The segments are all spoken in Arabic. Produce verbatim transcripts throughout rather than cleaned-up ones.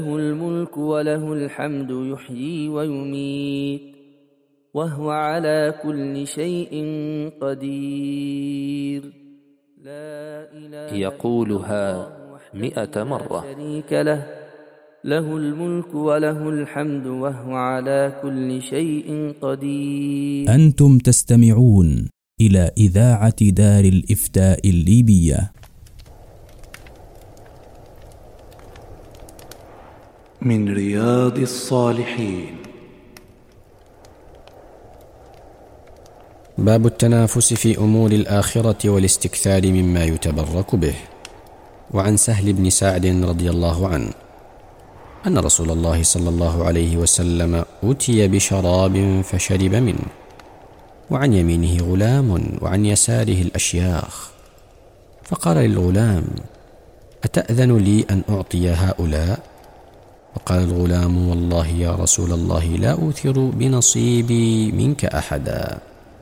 له الملك وله الحمد يحيي ويميت وهو على كل شيء قدير. لا إله يقولها مئة مرة. شريك له له الملك وله الحمد وهو على كل شيء قدير. أنتم تستمعون إلى إذاعة دار الإفتاء الليبية. من رياض الصالحين. باب التنافس في أمور الآخرة والاستكثار مما يتبرك به. وعن سهل بن سعد رضي الله عنه أن رسول الله صلى الله عليه وسلم أتي بشراب فشرب منه، وعن يمينه غلام وعن يساره الأشياخ، فقال للغلام: أتأذن لي أن أعطي هؤلاء؟ فقال الغلام: والله يا رسول الله لا أوثر بنصيبي منك أحدا.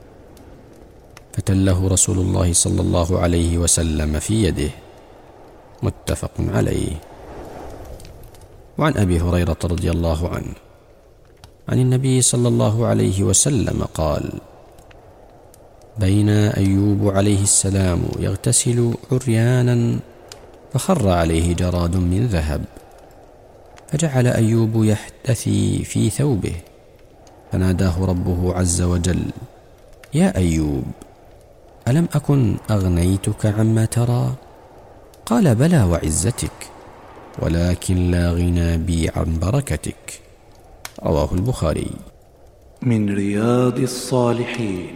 فتله رسول الله صلى الله عليه وسلم في يده. متفق عليه. وعن أبي هريرة رضي الله عنه عن النبي صلى الله عليه وسلم قال: بين أيوب عليه السلام يغتسل عريانا فخر عليه جراد من ذهب، فجعل أيوب يحتثي في ثوبه، فناداه ربه عز وجل: يا أيوب، ألم أكن أغنيتك عما ترى؟ قال: بلى وعزتك، ولكن لا غنى بي عن بركتك. رواه البخاري. من رياض الصالحين.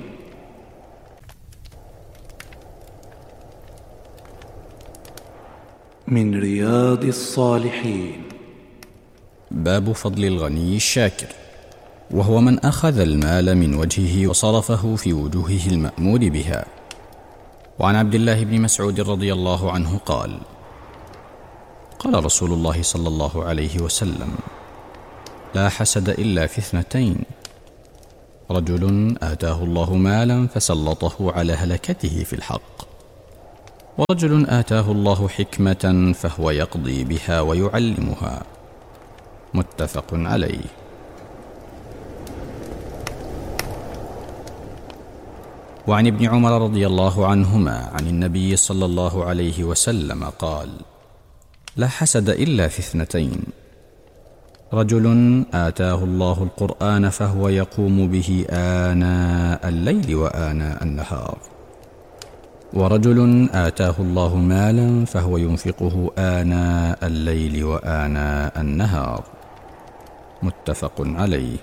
من رياض الصالحين. باب فضل الغني الشاكر، وهو من أخذ المال من وجهه وصرفه في وجوهه المأمور بها. وعن عبد الله بن مسعود رضي الله عنه قال: قال رسول الله صلى الله عليه وسلم: لا حسد إلا في اثنتين: رجل آتاه الله مالا فسلطه على هلكته في الحق، ورجل آتاه الله حكمة فهو يقضي بها ويعلمها. متفق عليه. وعن ابن عمر رضي الله عنهما عن النبي صلى الله عليه وسلم قال: لا حسد إلا في اثنتين: رجل آتاه الله القرآن فهو يقوم به آناء الليل وآناء النهار، ورجل آتاه الله مالا فهو ينفقه آناء الليل وآناء النهار. متفق عليه.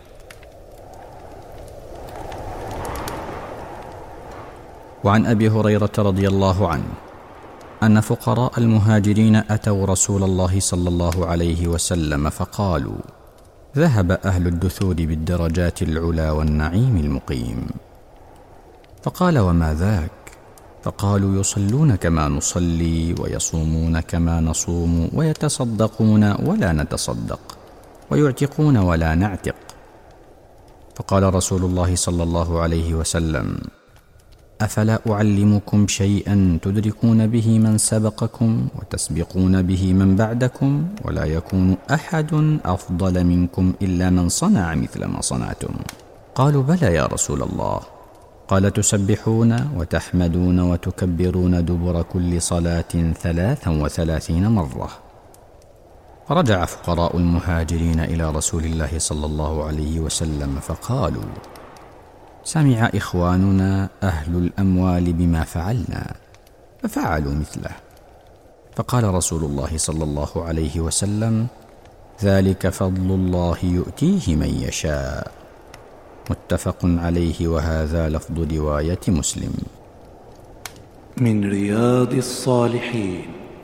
وعن أبي هريرة رضي الله عنه أن فقراء المهاجرين أتوا رسول الله صلى الله عليه وسلم فقالوا: ذهب أهل الدثور بالدرجات العلا والنعيم المقيم. فقال: وما ذاك؟ فقالوا: يصلون كما نصلي، ويصومون كما نصوم، ويتصدقون ولا نتصدق، ويعتقون ولا نعتق. فقال رسول الله صلى الله عليه وسلم: أفلا أعلمكم شيئا تدركون به من سبقكم وتسبقون به من بعدكم، ولا يكون أحد أفضل منكم إلا من صنع مثل ما صنعتم؟ قالوا: بلى يا رسول الله. قال: تسبحون وتحمدون وتكبرون دبر كل صلاة ثلاثا وثلاثين مرة. فرجع فقراء المهاجرين إلى رسول الله صلى الله عليه وسلم فقالوا: سمع إخواننا أهل الأموال بما فعلنا، ففعلوا مثله. فقال رسول الله صلى الله عليه وسلم: ذلك فضل الله يؤتيه من يشاء. متفق عليه، وهذا لفظ رواية مسلم. من رياض الصالحين.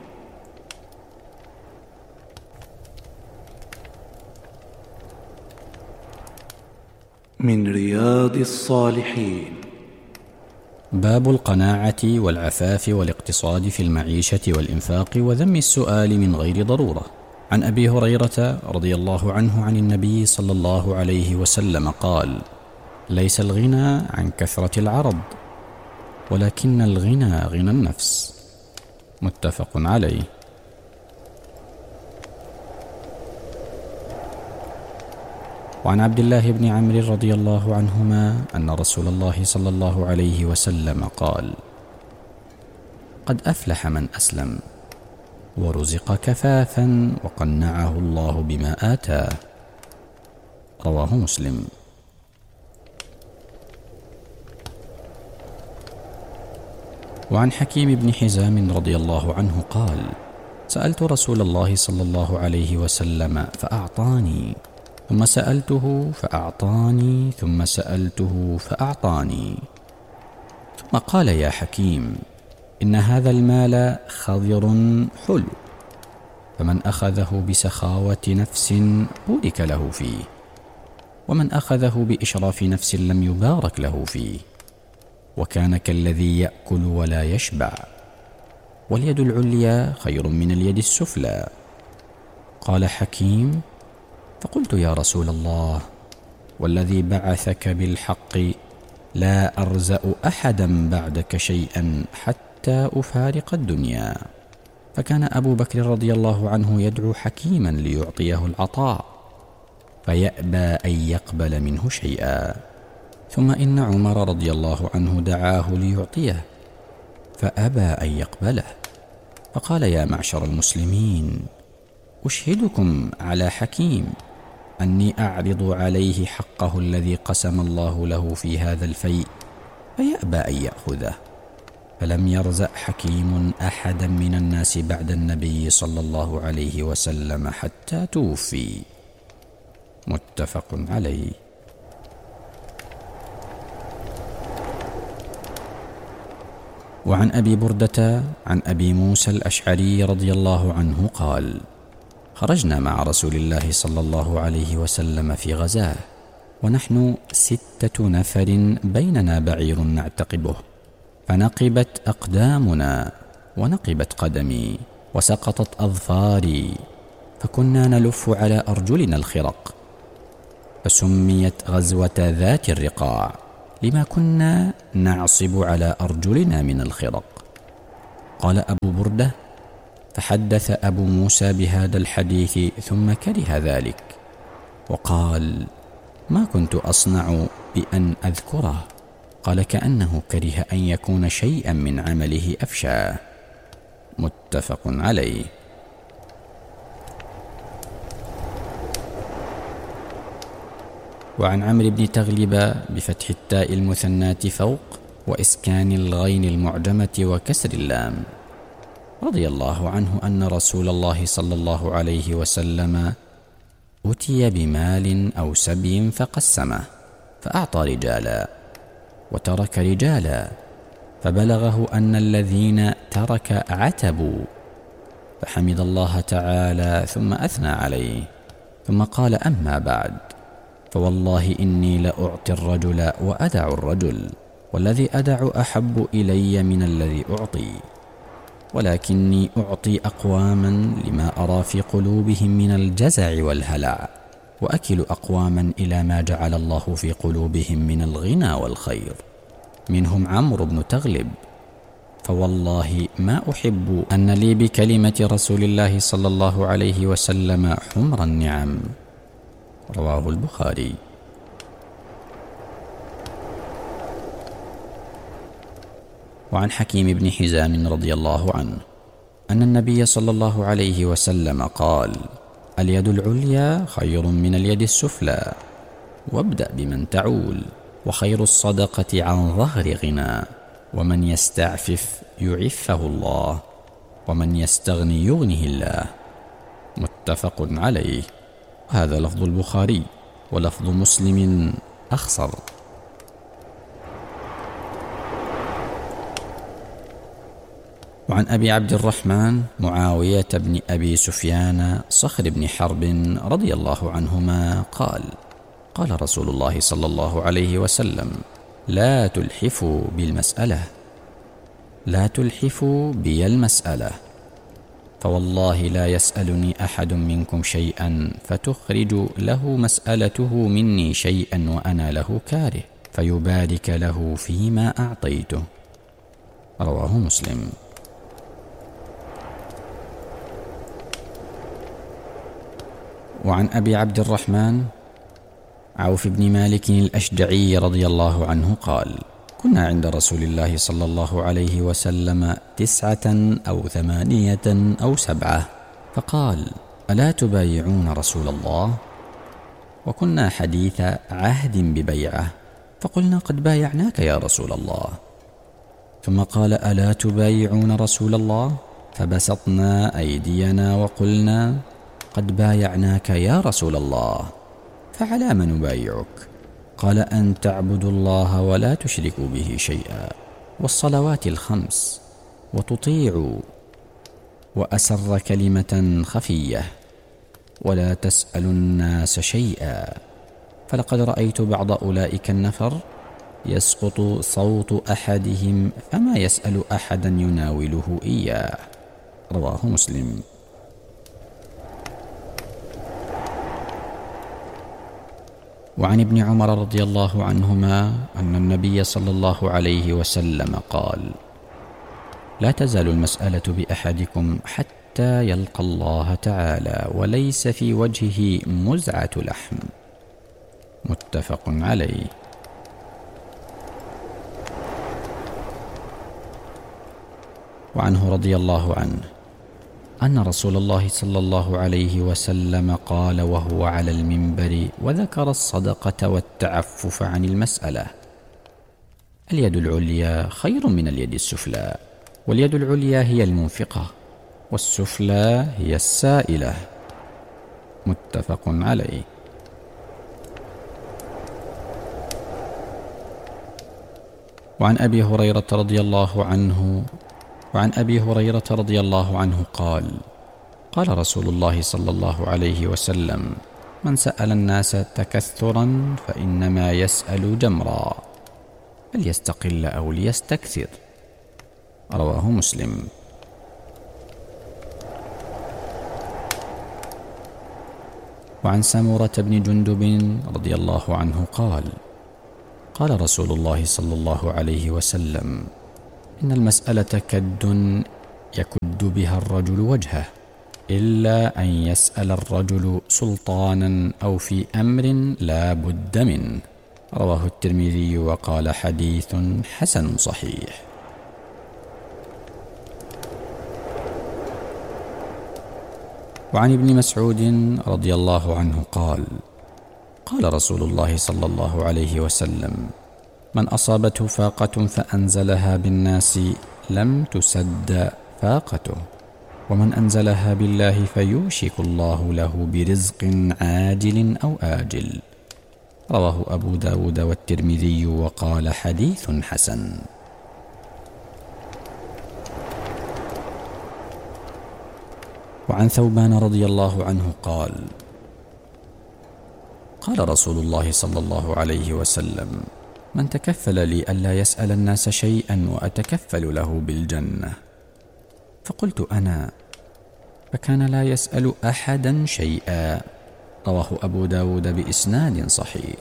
من رياض الصالحين. باب القناعة والعفاف والاقتصاد في المعيشة والإنفاق وذم السؤال من غير ضرورة. عن أبي هريرة رضي الله عنه عن النبي صلى الله عليه وسلم قال: ليس الغنى عن كثرة العرض، ولكن الغنى غنى النفس. متفق عليه. وعن عبد الله بن عمرو رضي الله عنهما أن رسول الله صلى الله عليه وسلم قال: قد أفلح من أسلم ورزق كفافا وقنعه الله بما آتاه. رواه مسلم. وعن حكيم بن حزام رضي الله عنه قال: سألت رسول الله صلى الله عليه وسلم فأعطاني، ثم سألته فأعطاني، ثم سألته فأعطاني، ثم قال: يا حكيم، إن هذا المال خضر حلو، فمن أخذه بسخاوة نفس بورك له فيه، ومن أخذه بإشراف نفس لم يبارك له فيه، وكان كالذي يأكل ولا يشبع، واليد العليا خير من اليد السفلى. قال حكيم: فقلت: يا رسول الله، والذي بعثك بالحق لا أرزأ أحدا بعدك شيئا حتى أفارق الدنيا. فكان أبو بكر رضي الله عنه يدعو حكيما ليعطيه العطاء، فيأبى أن يقبل منه شيئا. ثم إن عمر رضي الله عنه دعاه ليعطيه، فأبى أن يقبله، فقال: يا معشر المسلمين، أشهدكم على حكيم أني أعرض عليه حقه الذي قسم الله له في هذا الفيء، فيأبى أن يأخذه. فلم يرزق حكيم أحدا من الناس بعد النبي صلى الله عليه وسلم حتى توفي. متفق عليه. وعن أبي بردة عن أبي موسى الأشعري رضي الله عنه قال: خرجنا مع رسول الله صلى الله عليه وسلم في غزاه، ونحن ستة نفر بيننا بعير نعتقبه، فنقبت أقدامنا ونقبت قدمي وسقطت أظفاري، فكنا نلف على أرجلنا الخرق، فسميت غزوة ذات الرقاع لما كنا نعصب على أرجلنا من الخرق. قال أبو بردة: فحدث أبو موسى بهذا الحديث ثم كره ذلك، وقال: ما كنت أصنع بأن أذكره. قال: كأنه كره أن يكون شيئا من عمله أفشى. متفق عليه. وعن عمرو بن تغلب بفتح التاء المثناة فوق وإسكان الغين المعجمة وكسر اللام رضي الله عنه أن رسول الله صلى الله عليه وسلم أتي بمال أو سبي فقسمه، فأعطى رجالا وترك رجالا، فبلغه أن الذين ترك عتبوا، فحمد الله تعالى ثم أثنى عليه، ثم قال: أما بعد، فوالله إني لأعطي الرجل وأدع الرجل، والذي أدع أحب إلي من الذي أعطي، ولكني أعطي أقواما لما أرى في قلوبهم من الجزع والهلع، وأكل أقواما إلى ما جعل الله في قلوبهم من الغنى والخير، منهم عمرو بن تغلب، فوالله ما أحب أن لي بكلمة رسول الله صلى الله عليه وسلم حمر النعم. رواه البخاري. وعن حكيم بن حزام رضي الله عنه أن النبي صلى الله عليه وسلم قال: اليد العليا خير من اليد السفلى، وابدأ بمن تعول، وخير الصدقة عن ظهر غنى، ومن يستعفف يعفه الله، ومن يستغني يغنه الله. متفق عليه. هذا لفظ البخاري، ولفظ مسلم أخصر. وعن أبي عبد الرحمن معاوية بن أبي سفيان صخر بن حرب رضي الله عنهما قال: قال رسول الله صلى الله عليه وسلم: لا تلحفوا بالمسألة، لا تلحفوا بي المسألة، فوالله لا يسألني أحد منكم شيئا فتخرج له مسألته مني شيئا وأنا له كاره، فيبارك له فيما أعطيته. رواه مسلم. وعن أبي عبد الرحمن عوف بن مالك الأشجعي رضي الله عنه قال: كنا عند رسول الله صلى الله عليه وسلم تسعة أو ثمانية أو سبعة، فقال: ألا تبايعون رسول الله؟ وكنا حديث عهد ببيعة، فقلنا: قد بايعناك يا رسول الله. ثم قال: ألا تبايعون رسول الله؟ فبسطنا أيدينا وقلنا: قد بايعناك يا رسول الله، فعلى ما نبايعك؟ قال: أن تعبدوا الله ولا تشركوا به شيئا، والصلوات الخمس، وتطيعوا، وأسر كلمة خفية، ولا تسألوا الناس شيئا. فلقد رأيت بعض أولئك النفر يسقط صوت أحدهم فما يسأل أحدا يناوله إياه. رواه مسلم. وعن ابن عمر رضي الله عنهما أن النبي صلى الله عليه وسلم قال: لا تزال المسألة بأحدكم حتى يلقى الله تعالى وليس في وجهه مزعة لحم. متفق عليه. وعنه رضي الله عنه أن رسول الله صلى الله عليه وسلم قال وهو على المنبر وذكر الصدقة والتعفف عن المسألة: اليد العليا خير من اليد السفلى، واليد العليا هي المنفقة، والسفلى هي السائلة. متفق عليه. وعن أبي هريرة رضي الله عنه وعن أبي هريرة رضي الله عنه قال: قال رسول الله صلى الله عليه وسلم: من سأل الناس تكثرا فإنما يسأل جمرا، فليستقل أو ليستكثر. رواه مسلم. وعن سمرة بن جندب رضي الله عنه قال: قال رسول الله صلى الله عليه وسلم: إن المسألة كد يكد بها الرجل وجهه، إلا أن يسأل الرجل سلطانا أو في أمر لا بد منه. رواه الترمذي وقال: حديث حسن صحيح. وعن ابن مسعود رضي الله عنه قال: قال رسول الله صلى الله عليه وسلم: من أصابته فاقة فأنزلها بالناس لم تسد فاقته، ومن أنزلها بالله فيوشك الله له برزق عاجل أو آجل. رواه أبو داود والترمذي وقال: حديث حسن. وعن ثوبان رضي الله عنه قال: قال رسول الله صلى الله عليه وسلم: من تكفل لي ألا يسأل الناس شيئا وأتكفل له بالجنة. فقلت أنا، فكان لا يسأل أحدا شيئا. رواه أبو داود بإسناد صحيح.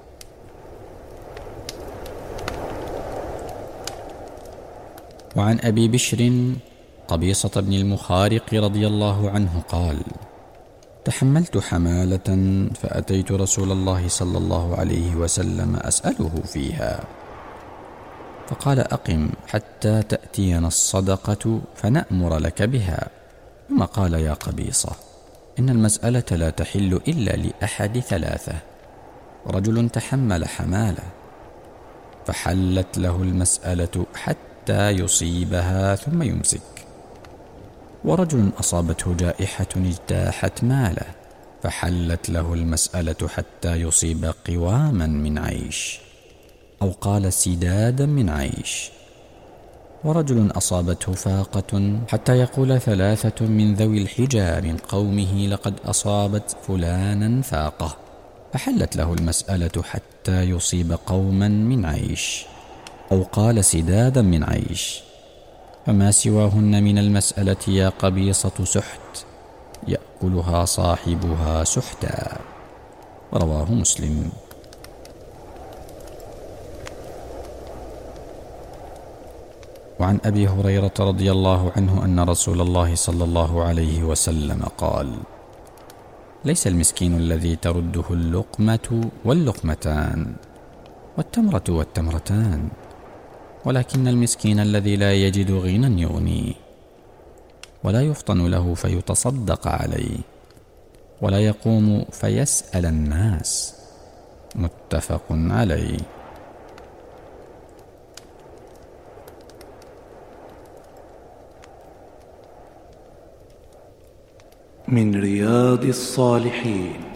وعن أبي بشر قبيصة بن المخارق رضي الله عنه قال: تحملت حمالة فأتيت رسول الله صلى الله عليه وسلم أسأله فيها، فقال: أقم حتى تأتينا الصدقة فنأمر لك بها. ثم قال: يا قبيصة، إن المسألة لا تحل إلا لأحد ثلاثة: رجل تحمل حمالة فحلت له المسألة حتى يصيبها ثم يمسك، ورجل أصابته جائحة اجتاحت ماله فحلت له المسألة حتى يصيب قواما من عيش، أو قال سدادا من عيش، ورجل أصابته فاقة حتى يقول ثلاثة من ذوي الحجى من قومه: لقد أصابت فلانا فاقة، فحلت له المسألة حتى يصيب قوما من عيش، أو قال سدادا من عيش، فما سواهن من المسألة يا قبيصة سحت، يأكلها صاحبها سحتا. رواه مسلم. وعن أبي هريرة رضي الله عنه أن رسول الله صلى الله عليه وسلم قال: ليس المسكين الذي ترده اللقمة واللقمتان والتمرة والتمرتان، ولكن المسكين الذي لا يجد غنى يغنيه، ولا يفطن له فيتصدق عليه، ولا يقوم فيسأل الناس. متفق عليه. من رياض الصالحين.